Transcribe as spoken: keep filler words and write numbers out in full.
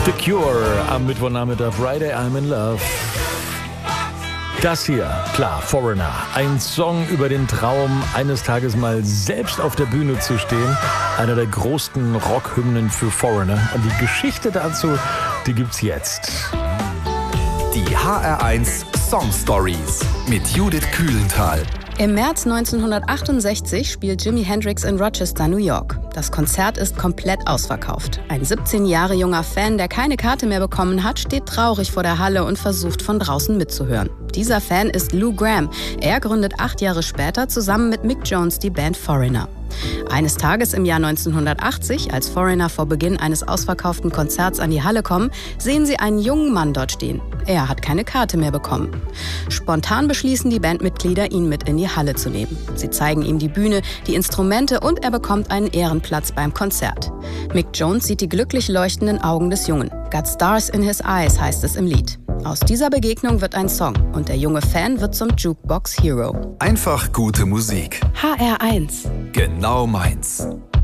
The Cure am Mittwochnachmittag, Friday, I'm in Love. Das hier, klar, Foreigner. Ein Song über den Traum, eines Tages mal selbst auf der Bühne zu stehen. Einer der größten Rockhymnen für Foreigner. Und die Geschichte dazu, die gibt's jetzt. Die H R eins Song Stories mit Judith Kühlenthal. Im März neunzehnhundertachtundsechzig spielt Jimi Hendrix in Rochester, New York. Das Konzert ist komplett ausverkauft. Ein siebzehn Jahre junger Fan, der keine Karte mehr bekommen hat, steht traurig vor der Halle und versucht von draußen mitzuhören. Dieser Fan ist Lou Gramm. Er gründet acht Jahre später zusammen mit Mick Jones die Band Foreigner. Eines Tages im Jahr neunzehnhundertachtzig, als Foreigner vor Beginn eines ausverkauften Konzerts an die Halle kommen, sehen sie einen jungen Mann dort stehen. Er hat keine Karte mehr bekommen. Spontan beschließen die Bandmitglieder, ihn mit in die Halle zu nehmen. Sie zeigen ihm die Bühne, die Instrumente und er bekommt einen Ehrenplatz beim Konzert. Mick Jones sieht die glücklich leuchtenden Augen des Jungen. Got Stars in His Eyes heißt es im Lied. Aus dieser Begegnung wird ein Song und der junge Fan wird zum Jukebox Hero. Einfach gute Musik. H R eins. Genau meins.